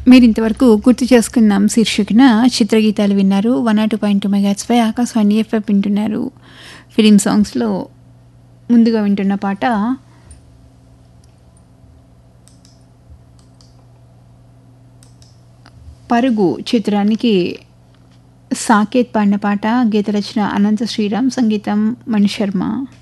మీరింతవరకు గుర్తు చేసుకుందాం శీర్షికన చిత్రగీతాలు విన్నారు. 102.2 మెగాహెర్ట్జ్పై ఆకాశవాణి ఎఫ్ఎం వింటున్నారు. ఫిలిం సాంగ్స్లో ముందుగా వింటున్న పాట పరుగు చిత్రానికి సాకేత్ పాడిన పాట. గీత రచన అనంత శ్రీరామ్, సంగీతం మణిశర్మ.